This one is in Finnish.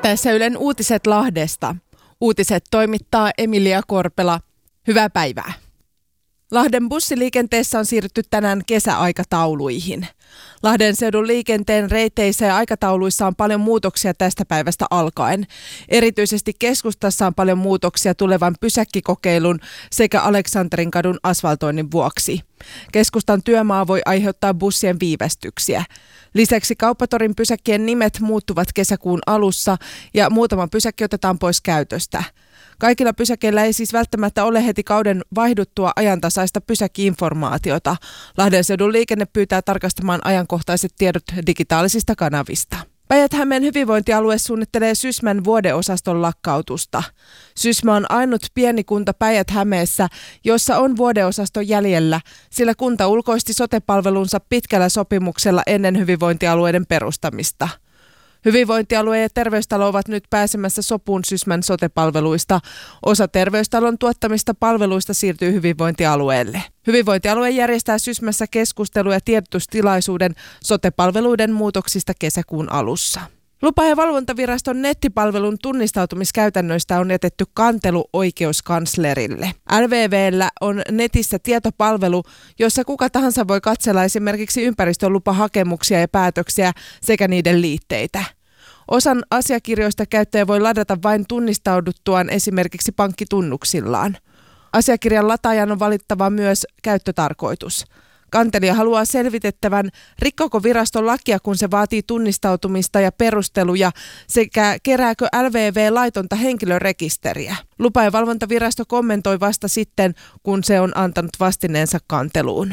Tässä Ylen uutiset Lahdesta. Uutiset toimittaa Emilia Korpela. Hyvää päivää. Lahden bussiliikenteessä on siirrytty tänään kesäaikatauluihin. Lahden seudun liikenteen reiteissä ja aikatauluissa on paljon muutoksia tästä päivästä alkaen. Erityisesti keskustassa on paljon muutoksia tulevan pysäkkikokeilun sekä Aleksantterinkadun asfaltoinnin vuoksi. Keskustan työmaa voi aiheuttaa bussien viivästyksiä. Lisäksi Kauppatorin pysäkkien nimet muuttuvat kesäkuun alussa ja muutama pysäkki otetaan pois käytöstä. Kaikilla pysäkeillä ei siis välttämättä ole heti kauden vaihduttua ajantasaista pysäkki-informaatiota. Lahden seudun liikenne pyytää tarkastamaan ajankohtaiset tiedot digitaalisista kanavista. Päijät-Hämeen hyvinvointialue suunnittelee Sysmän vuodeosaston lakkautusta. Sysmä on ainut pieni kunta Päijät-Hämeessä, jossa on vuodeosasto jäljellä, sillä kunta ulkoisti sote-palvelunsa pitkällä sopimuksella ennen hyvinvointialueiden perustamista. Hyvinvointialue ja terveystalo ovat nyt pääsemässä sopuun Sysmän sote-palveluista. Osa terveystalon tuottamista palveluista siirtyy hyvinvointialueelle. Hyvinvointialue järjestää Sysmässä keskustelu- ja tiedotustilaisuuden sote-palveluiden muutoksista kesäkuun alussa. Lupa- ja valvontaviraston nettipalvelun tunnistautumiskäytännöistä on jätetty kantelu oikeuskanslerille. LVV:llä on netissä tietopalvelu, jossa kuka tahansa voi katsella esimerkiksi ympäristölupahakemuksia ja päätöksiä sekä niiden liitteitä. Osan asiakirjoista käyttäjä voi ladata vain tunnistauduttuaan esimerkiksi pankkitunnuksillaan. Asiakirjan lataajan on valittava myös käyttötarkoitus. Kantelija haluaa selvitettävän, rikkoko virasto lakia, kun se vaatii tunnistautumista ja perusteluja, sekä kerääkö LVV laitonta henkilörekisteriä. Lupa- ja valvontavirasto kommentoi vasta sitten, kun se on antanut vastineensa kanteluun.